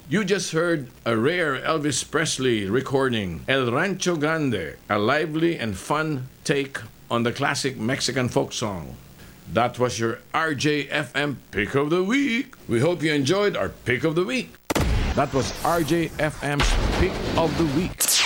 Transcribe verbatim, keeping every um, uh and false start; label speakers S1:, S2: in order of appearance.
S1: You just heard a rare Elvis Presley recording, El Rancho Grande, a lively and fun take on the classic Mexican folk song. That was your R J F M Pick of the Week. We hope you enjoyed our Pick of the Week. That was R J F M's Pick of the Week.